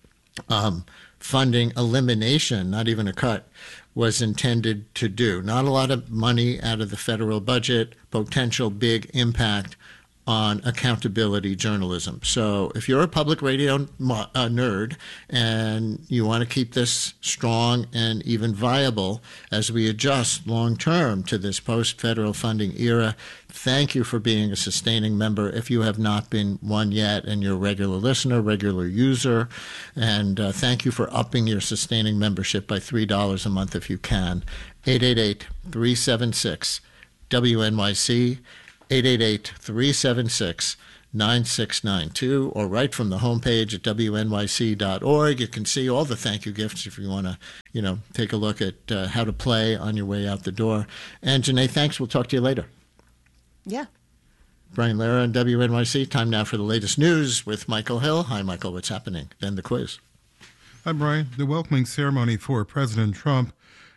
um, funding elimination, not even a cut, was intended to do. Not a lot of money out of the federal budget, potential big impact on accountability journalism. So if you're a public radio uh, nerd and you want to keep this strong and even viable as we adjust long term to this post-federal funding era, thank you for being a sustaining member if you have not been one yet and you're a regular listener, regular user. And uh, thank you for upping your sustaining membership by three dollars a month if you can. eight eight eight, three seven six, W N Y C, eight eight eight, three seven six, nine six nine two, or right from the homepage at W N Y C dot org. You can see all the thank you gifts if you want to, you know, take a look at uh, how to play on your way out the door. And Janae, thanks. We'll talk to you later. Yeah. Brian Lara and W N Y C. Time now for the latest news with Michael Hill. Hi, Michael. What's happening? Then the quiz. Hi, Brian. The welcoming ceremony for President Trump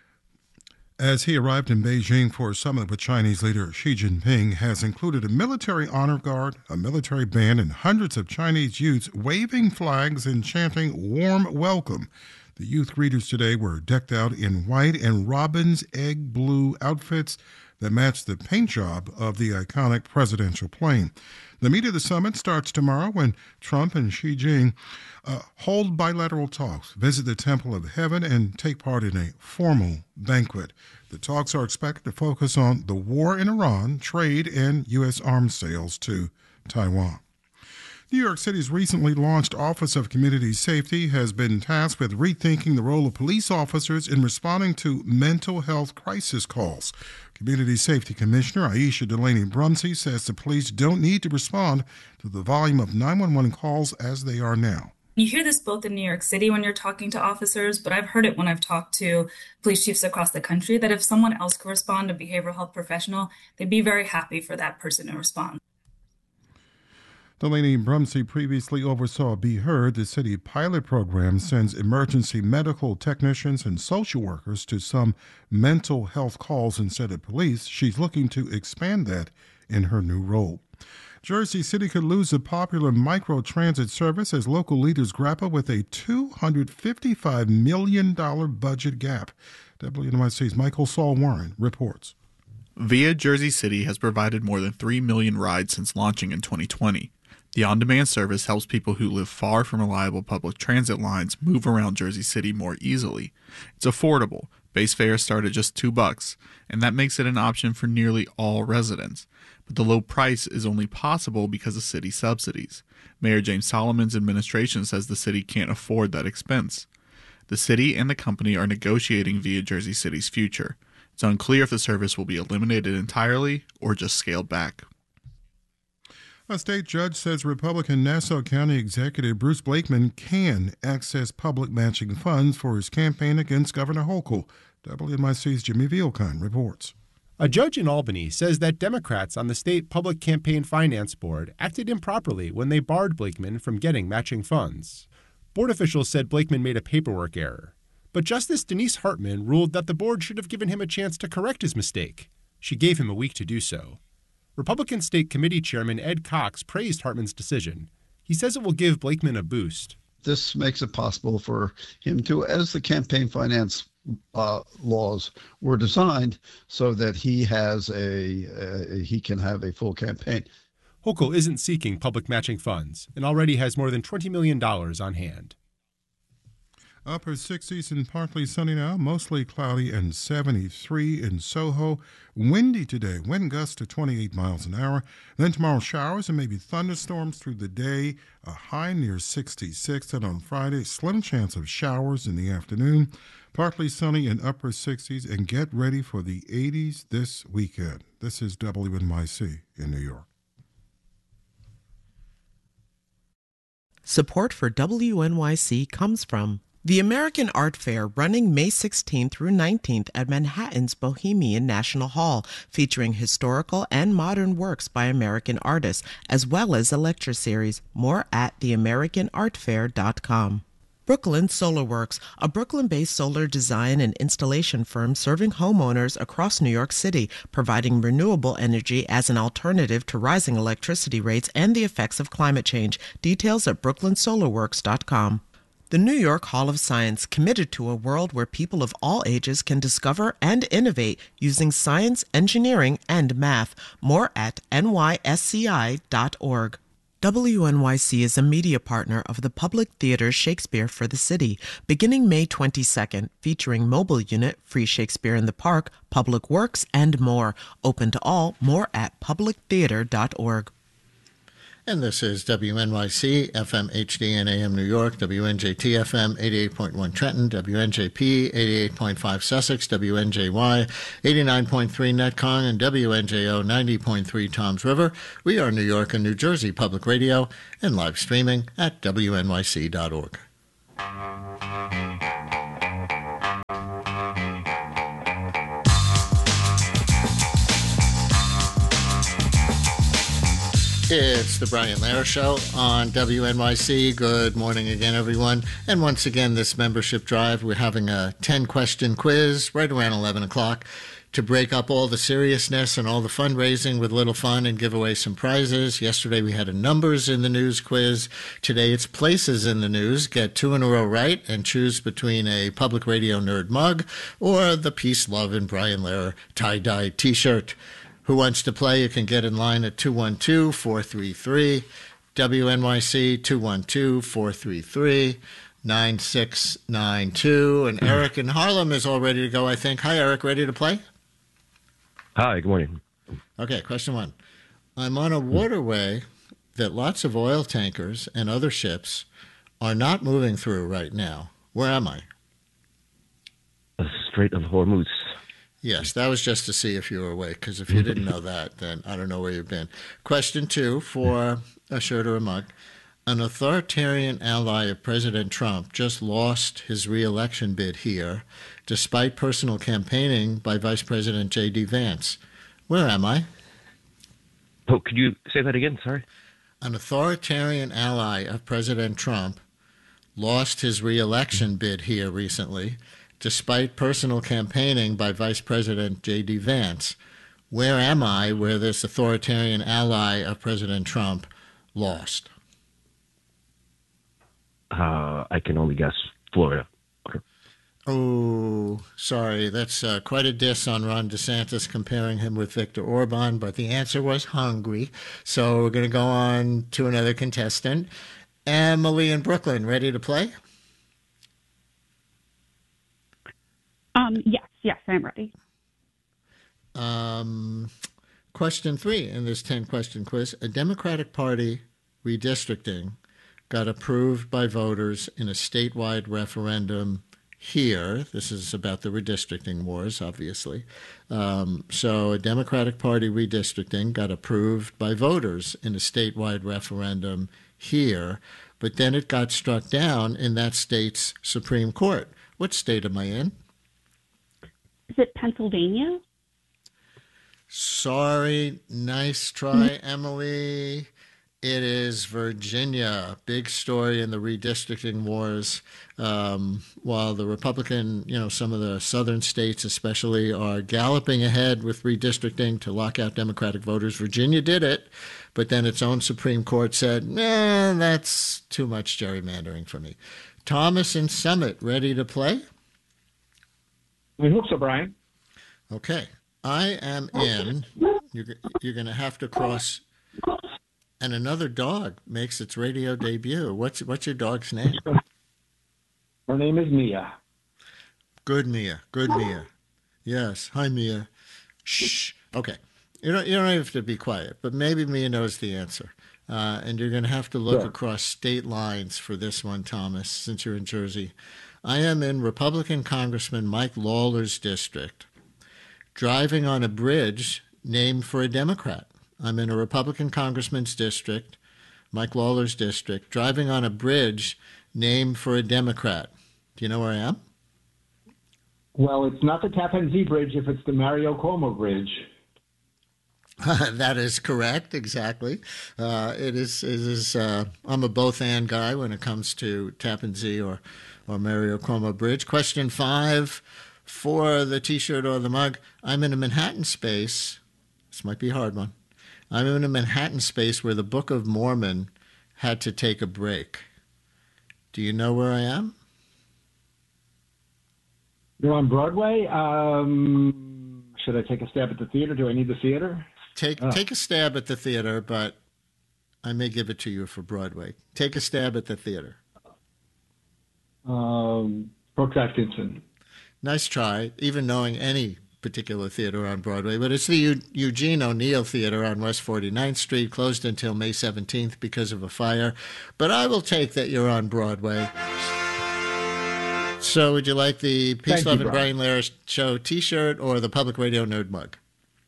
as he arrived in Beijing for a summit with Chinese leader Xi Jinping has included a military honor guard, a military band, and hundreds of Chinese youths waving flags and chanting warm welcome. The youth greeters today were decked out in white and robin's egg blue outfits that matched the paint job of the iconic presidential plane. The meat of the summit starts tomorrow when Trump and Xi Jinping uh, hold bilateral talks, visit the Temple of Heaven, and take part in a formal banquet. The talks are expected to focus on the war in Iran, trade, and U S arms sales to Taiwan. New York City's recently launched Office of Community Safety has been tasked with rethinking the role of police officers in responding to mental health crisis calls. Community Safety Commissioner Aisha Delaney Brumsey says the police don't need to respond to the volume of nine one one calls as they are now. You hear this both in New York City when you're talking to officers, but I've heard it when I've talked to police chiefs across the country that if someone else could respond, a behavioral health professional, they'd be very happy for that person to respond. Delaney Brumsey previously oversaw Be Heard. The city pilot program sends emergency medical technicians and social workers to some mental health calls instead of police. She's looking to expand that in her new role. Jersey City could lose a popular micro-transit service as local leaders grapple with a two hundred fifty-five million dollars budget gap. W N Y C's Michael Saul Warren reports. Via Jersey City has provided more than three million rides since launching in twenty twenty. The on-demand service helps people who live far from reliable public transit lines move around Jersey City more easily. It's affordable. Base fares start at just two bucks, and that makes it an option for nearly all residents. But the low price is only possible because of city subsidies. Mayor James Solomon's administration says the city can't afford that expense. The city and the company are negotiating Via Jersey City's future. It's unclear if the service will be eliminated entirely or just scaled back. A state judge says Republican Nassau County Executive Bruce Blakeman can access public matching funds for his campaign against Governor Hochul. W N Y C's Jimmy Vielkine reports. A judge in Albany says that Democrats on the state Public Campaign Finance Board acted improperly when they barred Blakeman from getting matching funds. Board officials said Blakeman made a paperwork error. But Justice Denise Hartman ruled that the board should have given him a chance to correct his mistake. She gave him a week to do so. Republican State Committee Chairman Ed Cox praised Hartman's decision. He says it will give Blakeman a boost. This makes it possible for him to, as the campaign finance uh, laws were designed, so that he has a, uh, he can have a full campaign. Hochul isn't seeking public matching funds and already has more than twenty million dollars on hand. Upper sixties and partly sunny now, mostly cloudy and seventy-three in Soho. Windy today, wind gusts to twenty-eight miles an hour. Then tomorrow showers and maybe thunderstorms through the day, a high near sixty-six. And on Friday, slim chance of showers in the afternoon. Partly sunny in upper sixties, and get ready for the eighties this weekend. This is W N Y C in New York. Support for W N Y C comes from the American Art Fair, running May sixteenth through nineteenth at Manhattan's Bohemian National Hall, featuring historical and modern works by American artists, as well as a lecture series. More at the american art fair dot com. Brooklyn Solar Works, a Brooklyn-based solar design and installation firm serving homeowners across New York City, providing renewable energy as an alternative to rising electricity rates and the effects of climate change. Details at brooklyn solar works dot com. The New York Hall of Science, committed to a world where people of all ages can discover and innovate using science, engineering, and math. More at N Y S C I dot org. W N Y C is a media partner of the Public Theater's Shakespeare for the City, beginning May twenty-second, featuring mobile unit, free Shakespeare in the Park, public works, and more. Open to all. More at public theater dot org. And this is W N Y C, F M H D and A M New York, W N J T F M eighty-eight point one Trenton, W N J P eighty-eight point five Sussex, W N J Y eighty-nine point three Netcong, and W N J O ninety point three Toms River. We are New York and New Jersey Public Radio and live streaming at W N Y C dot org. It's the Brian Lehrer Show on W N Y C. Good morning again, everyone. And once again, this membership drive, we're having a ten-question quiz right around eleven o'clock to break up all the seriousness and all the fundraising with a little fun and give away some prizes. Yesterday, we had a numbers in the news quiz. Today, it's places in the news. Get two in a row right and choose between a Public Radio Nerd mug or the Peace, Love, and Brian Lehrer tie-dye T-shirt. Who wants to play? You can get in line at two one two, four three three, W N Y C, two one two, four three three, nine six nine two. And Eric in Harlem is all ready to go, I think. Hi, Eric. Ready to play? Hi, good morning. Okay, question one. I'm on a waterway that lots of oil tankers and other ships are not moving through right now. Where am I? The Strait of Hormuz. Yes, that was just to see if you were awake, because if you didn't know that, then I don't know where you've been. Question two for a shirt or a mug. An authoritarian ally of President Trump just lost his re-election bid here, despite personal campaigning by Vice President J D Vance. Where am I? Oh, could you say that again? Sorry. An authoritarian ally of President Trump lost his re-election bid here recently, despite personal campaigning by Vice President J D Vance. Where am I where this authoritarian ally of President Trump lost? Uh, I can only guess Florida. Oh, sorry. That's uh, quite a diss on Ron DeSantis, comparing him with Viktor Orban, but the answer was Hungary. So we're going to go on to another contestant. Emily in Brooklyn, ready to play? Um, yes, yes, I'm ready. Um, question three in this ten-question quiz. A Democratic Party redistricting got approved by voters in a statewide referendum here. This is about the redistricting wars, obviously. Um, so a Democratic Party redistricting got approved by voters in a statewide referendum here, but then it got struck down in that state's Supreme Court. What state am I in? Is it Pennsylvania? Sorry. Nice try, Emily. It is Virginia. Big story in the redistricting wars. Um, while the Republican, you know, some of the southern states especially are galloping ahead with redistricting to lock out Democratic voters, Virginia did it, but then its own Supreme Court said, nah, that's too much gerrymandering for me. Thomas in Summit, ready to play? We hope so, Brian. Okay. I am in. You're, you're going to have to cross. And another dog makes its radio debut. What's what's your dog's name? Her name is Mia. Good Mia. Good Mia. Yes. Hi, Mia. Shh. Okay. You don't, you don't have to be quiet, but maybe Mia knows the answer. Uh, and you're going to have to look Sure. across state lines for this one, Thomas, since you're in Jersey. I am in Republican Congressman Mike Lawler's district, driving on a bridge named for a Democrat. I'm in a Republican congressman's district, Mike Lawler's district, driving on a bridge named for a Democrat. Do you know where I am? Well, it's not the Tappan Zee Bridge if it's the Mario Cuomo Bridge. That is correct, exactly. Uh, it is. It is. Uh, I'm a both and guy when it comes to Tappan Zee or, or Mario Cuomo Bridge. Question five for the T-shirt or the mug. I'm in a Manhattan space. This might be a hard one. I'm in a Manhattan space where the Book of Mormon had to take a break. Do you know where I am? You're on Broadway. Um, should I take a stab at the theater? Do I need the theater? Take Oh. take a stab at the theater, but I may give it to you for Broadway. Take a stab at the theater. Um, Brooks Atkinson. Nice try, even knowing any particular theater on Broadway, but it's the Eu- Eugene O'Neill Theater on West forty-ninth Street, closed until May seventeenth because of a fire. But I will take that you're on Broadway. So would you like the Peace, Thank you, Love, and Brian. Brian Lehrer Show t-shirt or the Public Radio Nerd mug?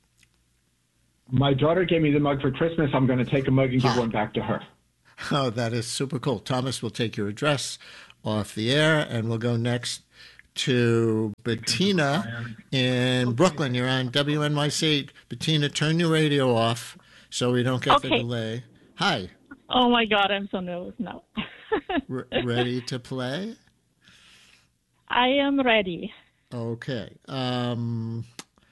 My daughter gave me the mug for Christmas. I'm going to take a mug and give one back to her. Oh, that is super cool. Thomas will take your address off the air, and we'll go next to Bettina in Brooklyn. You're on W N Y C. Bettina, turn your radio off so we don't get the Okay. delay. Hi. Oh my God, I'm so nervous now. R- ready to play? I am ready. Okay. Um,